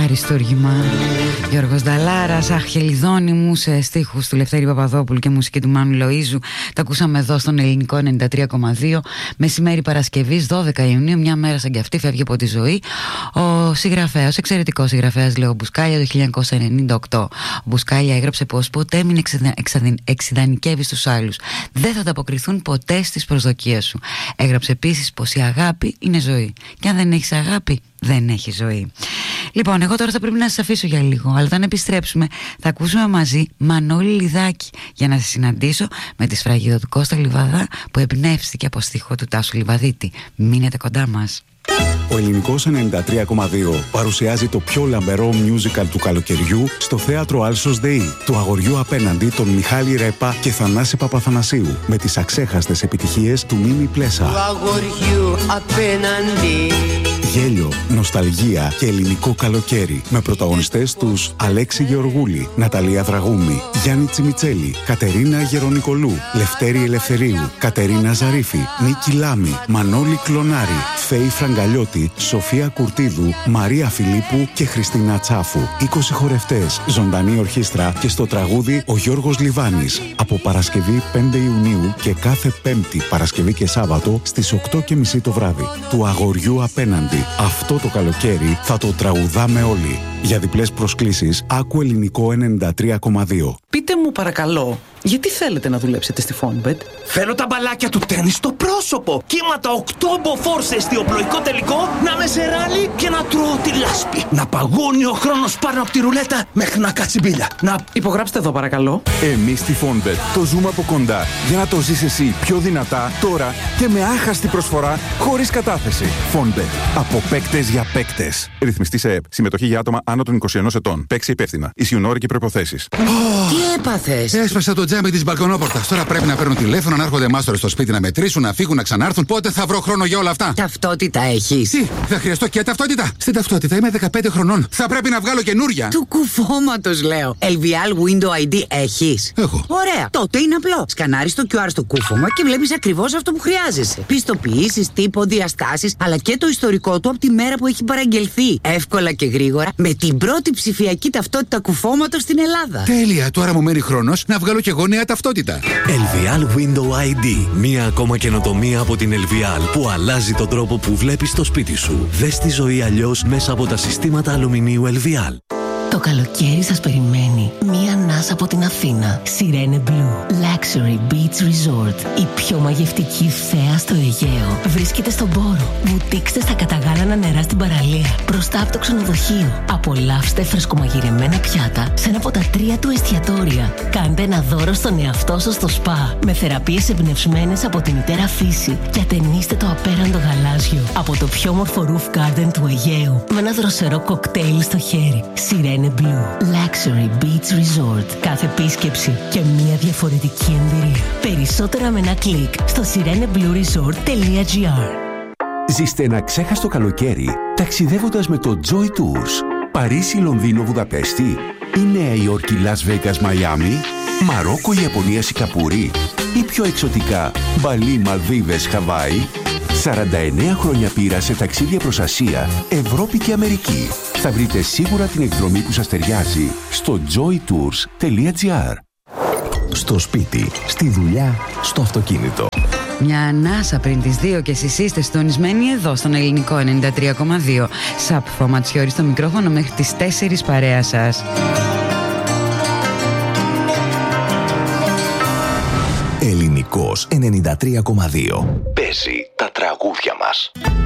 αριστούργημα. Γιώργος Νταλάρας, Αχ Χελιδόνι μου, σε στίχους του Λευτέρη Παπαδόπουλου και μουσική του Μάνου Λοΐζου. Τα ακούσαμε εδώ στον Ελληνικό 93,2. Μεσημέρι Παρασκευής 12 Ιουνίου, μια μέρα σαν κι αυτή φεύγει από τη ζωή ο συγγραφέας, εξαιρετικός συγγραφέας Λέο Μπουσκάλια το 1998. Ο Μπουσκάλια έγραψε πως ποτέ μην εξιδανικεύεις τους άλλους. Δεν θα ανταποκριθούν ποτέ στις προσδοκίες σου. Έγραψε επίσης πως η αγάπη είναι ζωή. Και αν δεν έχεις αγάπη, δεν έχει ζωή. Λοιπόν, εγώ τώρα θα πρέπει να σας αφήσω για λίγο, αλλά όταν επιστρέψουμε θα ακούσουμε μαζί Μανώλη Λιδάκη για να σας συναντήσω με τη σφραγίδα του Κώστα Λιβαδά που εμπνεύστηκε από στίχο του Τάσου Λιβαδίτη. Μείνετε κοντά μας. Ο Ελληνικός 93,2 παρουσιάζει το πιο λαμπερό musical του καλοκαιριού στο θέατρο Άλσος ΔΕΗ, του αγοριού απέναντι των Μιχάλη Ρέπα και Θανάση Παπαθανασίου, με τις αξέχαστες επιτυχίες του Μίμη Πλέσα. Του αγοριού απέναντι. Γέλιο, νοσταλγία και ελληνικό καλοκαίρι, με πρωταγωνιστές τους Αλέξη Γεωργούλη, Ναταλία Δραγούμη, Γιάννη Τσιμιτσέλη, Κατερίνα Γερονικολού, Λευτέρη Ελευθερίου, Κατερίνα Ζαρίφη, Νίκη Λάμη, Μανώλη Κλονάρη, Φέη Φραγκαλιώτη, Σοφία Κουρτίδου, Μαρία Φιλίππου και Χριστίνα Τσάφου. 20 χορευτές, ζωντανή ορχήστρα και στο τραγούδι ο Γιώργος Λιβάνης. Από Παρασκευή 5 Ιουνίου και κάθε Πέμπτη, Παρασκευή και Σάββατο στις 8:30 το βράδυ. Του αγοριού απέναντι. Αυτό το καλοκαίρι θα το τραγουδάμε όλοι. Για διπλές προσκλήσεις, άκου Ελληνικό 93,2. Πείτε μου παρακαλώ, γιατί θέλετε να δουλέψετε στη Fonbet? Θέλω τα μπαλάκια του τέννις στο πρόσωπο. Κύματα 8 μποφόρ σε εστιοπλοϊκό τελικό, να με σε ράλι και να τρώω τη λάσπη. Να παγώνει ο χρόνος πάνω από τη ρουλέτα μέχρι να κάτσει μπίλια. Να υπογράψτε εδώ παρακαλώ. Εμείς στη Fonbet το ζούμε από κοντά για να το ζεις εσύ πιο δυνατά τώρα και με άχαστη προσφορά χωρίς κατάθεση. Fonbet. Από παίκτες για παίκτες. Ρυθμιστή σε ΕΠ. Συμμετοχή για άτομα άνω των 21 ετών. Παίξει υπεύθυνα. Ισχύουν όροι και προϋποθέσεις. Τι έπαθες? Έσπασα το τζάμι της μπαλκονόπορτας. Τώρα πρέπει να παίρνουν τηλέφωνο, να έρχονται μάστορες στο σπίτι να μετρήσουν, να φύγουν, να ξανάρθουν. Πότε θα βρω χρόνο για όλα αυτά? Ταυτότητα έχεις? Τι, θα χρειαστώ και ταυτότητα? Στην ταυτότητα είμαι 15 χρονών. Θα πρέπει να βγάλω καινούρια. Του κουφώματος λέω. LVL Window ID έχεις? Έχω. Ωραία. Τότε είναι απλό. Σκανάρεις το QR στο κούφωμα και βλέπεις ακριβώς αυτό που χρειάζεσαι. Πιστοποιήσεις, τύπο, διαστάσεις, αλλά και το ιστορικό του από τη μέρα που έχει παραγγελθεί. Εύκολα και γρήγορα με την πρώτη ψηφιακή ταυτότητα κουφώματος στην Ελλάδα. Τέλεια. Τώρα μου μένει χρόνος να βγάλω κι εγώ νέα ταυτότητα. LVL Window ID. Μία ακόμα καινοτομία από την LVL που αλλάζει τον τρόπο που βλέπεις το σπίτι σου. Δες τη ζωή αλλιώς μέσα από τα συστήματα αλουμινίου LVL. Το καλοκαίρι σας περιμένει μία ανάσα από την Αθήνα. Sirene Blue Luxury Beach Resort. Η πιο μαγευτική θέα στο Αιγαίο. Βρίσκεται στον Πόρο. Βουτήξτε στα καταγάλανα νερά στην παραλία. Μπροστά από το ξενοδοχείο. Απολαύστε φρεσκομαγειρεμένα πιάτα σε ένα από τα 3 του εστιατόρια. Κάντε ένα δώρο στον εαυτό σας στο σπα. Με θεραπείες εμπνευσμένες από τη μητέρα φύση. Και ατενίστε το απέραντο γαλάζιο από το πιο όμορφο roof garden του Αιγαίου. Με ένα δροσερό κοκτέιλ στο χέρι. Sirene Blue Luxury Beach Resort. Κάθε επίσκεψη και μια διαφορετική εμπειρία. Περισσότερα με ένα κλικ στο sireneblueresort.gr. Ζήστε ένα ξέχαστο καλοκαίρι ταξιδεύοντας με το Joy Tours. Παρίσι, Λονδίνο, Βουδαπέστη ή Νέα Υόρκη, Las Vegas, Μαϊάμι, Μαρόκο, Ιαπωνία, Σιγκαπούρη ή πιο εξωτικά Μπαλί, Μαλδίβες, Χαβάη. 49 χρόνια πείρα σε ταξίδια προς Ασία, Ευρώπη και Αμερική. Θα βρείτε σίγουρα την εκδρομή που σας ταιριάζει στο joytours.gr. Στο σπίτι, στη δουλειά, στο αυτοκίνητο. Μια ανάσα πριν τις 2 και εσείς είστε συντονισμένοι εδώ στον Ελληνικό 93,2. Σαπ Φωματσιώρη στο μικρόφωνο μέχρι τις 4 παρέα σας. Ελληνικός 93,2. Παίζει τα τραγούδια μας.